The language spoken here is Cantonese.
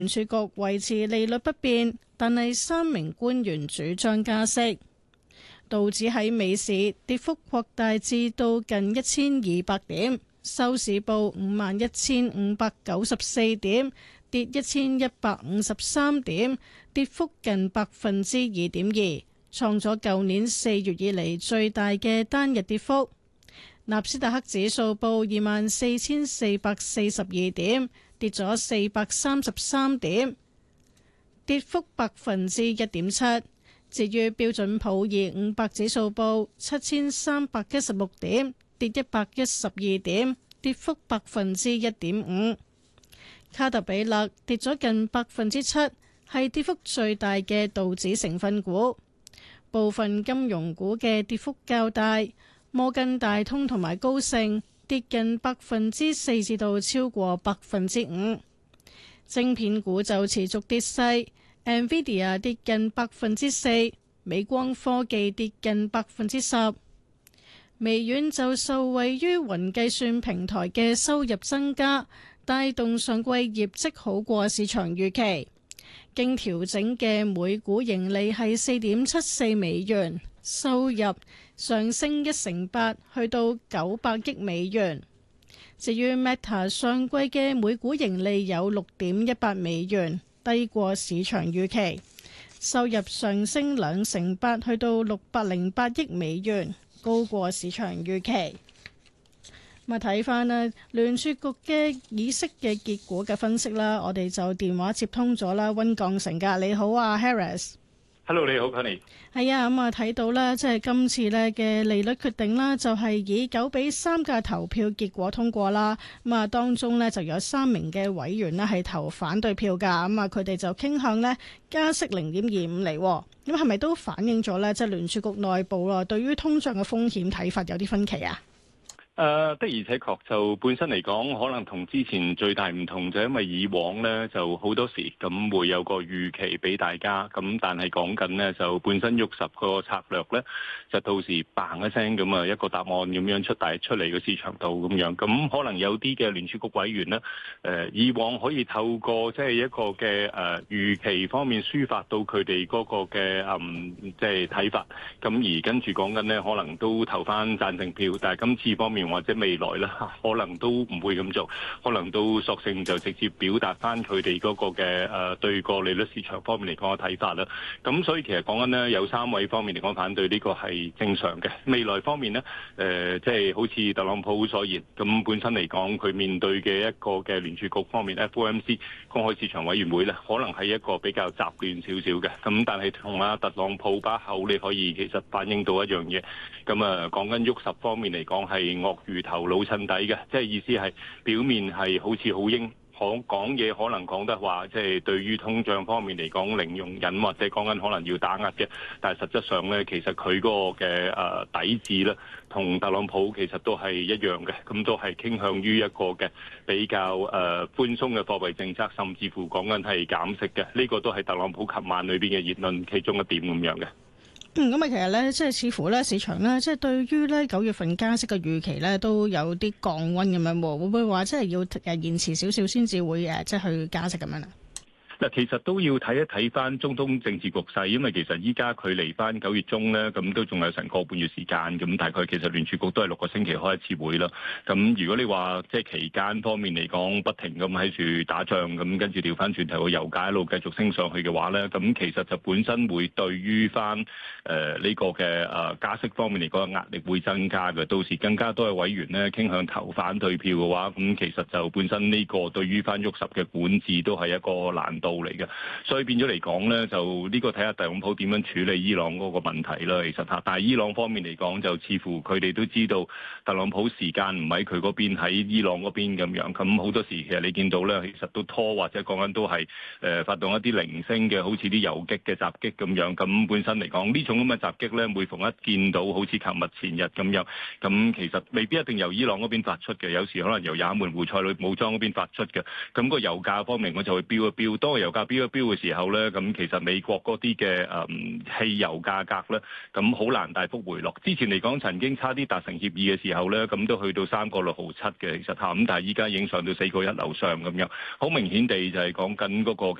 聯儲局維持利率不變，但係3名官員主張加息。道指喺美市跌幅擴大至到近1200點，收市報51,594點，跌1153點，跌幅近2.2%，創咗舊年4月以嚟最大嘅單日跌幅。納斯達克指數報24,442點，跌咗433點，跌幅1.7%。至於標準普爾500指數報7,316點，跌112點，跌幅1.5%。卡特彼勒跌咗近7%，係跌幅最大嘅道指成分股。部分金融股嘅跌幅較大，摩根大通同埋高盛跌近4%至到超過5%。晶片股就持續跌勢。Nvidia 跌近4%，美光科技跌近10%。微軟就受惠於雲計算平台嘅收入增加，帶動上季業績好過市場預期。經調整嘅每股盈利係4.74美元，收入上升1%，去到900億美元。至於 Meta 上季嘅每股盈利有6.18美元。低過市場預期，收入上升2%，去到608億美元，高過市場預期。咁啊，睇翻咧聯儲局嘅議息嘅結果嘅分析啦，我哋就電話接通咗啦，溫鋼城噶，你好啊 ，Harris。Hello， 你好 Penny。 係啊，咁啊睇到啦，即係今次咧嘅利率決定啦，就係以9-3嘅投票結果通過啦。咁啊，當中咧就有3名嘅委員咧係投反對票噶。咁啊，佢哋就傾向咧加息0.25厘。咁係咪都反映咗咧，即係聯儲局內部咯，對於通脹嘅風險睇法有啲分歧啊？ 的而且確就本身嚟講，可能同之前最大唔同就因為以往呢就好多時咁會有個預期俾大家，咁但係講緊呢就本身喐十個策略呢，就到時嘭一聲咁啊一個答案咁樣出嚟個市場度咁樣，咁可能有啲嘅聯儲局委員呢，以往可以透過即係一個嘅預期方面抒發到佢哋嗰個嘅即係睇法，咁而跟住講緊呢，可能都投翻贊成票，但係今次方面，或者未來咧，可能都唔會咁做，可能都索性就直接表達翻佢哋嗰個嘅對個利率市場方面嚟講嘅睇法啦。咁所以其實講緊呢，有3位方面嚟講反對呢個係正常嘅。未來方面呢，即係好似特朗普所言，咁本身嚟講佢面對嘅一個嘅聯儲局方面 FOMC 公開市場委員會咧，可能係一個比較雜亂少少嘅。咁但係同阿特朗普把口你可以其實反映到一樣嘢。咁啊講緊喐十方面嚟講係鱷魚頭老襯底嘅，即係意思係表面係好似好鷹，講嘢可能講得話，即係對於通脹方面嚟講零容忍，或者講緊可能要打壓嘅，但係實質上咧，其實佢嗰個嘅底子咧，同特朗普其實都係一樣嘅，咁都係傾向於一個嘅比較寬鬆嘅貨幣政策，甚至乎講緊係減息嘅，呢個都係特朗普琴晚裏邊嘅言論其中一點咁樣嘅。 咁啊，其實咧，即係似乎咧，市場咧，即係對於咧9月份加息嘅預期咧，都有啲降溫咁樣喎。會唔會話即係要延遲少少先至會即係去加息咁樣啊？ 嗱，其實都要睇一睇翻中東政治局勢，因為其實依家距離翻9月中咧，咁都仲有成個半月時間，咁大概其實聯儲局都係6個星期開一次會啦。咁如果你話即係期間方面嚟講，不停咁喺住打仗，咁跟住調翻轉頭個油價一路繼續升上去嘅話咧，咁其實就本身會對於翻呢個嘅加息方面嚟講嘅壓力會增加嘅。到時更加多嘅委員咧傾向投反對票嘅話，咁其實就本身呢個對於翻喐十嘅管治都係一個難度嚟嘅，所以變咗嚟講咧，就呢個睇下特朗普點樣處理伊朗嗰個問題啦。其實嚇，但係伊朗方面嚟講，就似乎佢哋都知道特朗普時間唔喺佢嗰邊，喺伊朗嗰邊咁樣。咁好多時其實你見到咧，其實都拖或者講緊都係發動一啲零星嘅，好似啲遊擊嘅襲擊咁樣。咁本身嚟講，呢種咁嘅襲擊咧，每逢一見到好似琴日前日咁樣，咁其實未必一定由伊朗嗰邊發出嘅，有時可能由也門胡塞武裝嗰邊發出嘅。咁個油價方面我就會飆一飆，當油價飆一飆嘅時候咧，咁其實美國嗰啲嘅汽油價格咧，咁好難大幅回落。之前嚟講曾經差啲達成協議嘅時候咧，咁都去到3.67嘅，其實嚇，咁但係依家已經上到4.1樓上咁樣，好明顯地就係講緊嗰個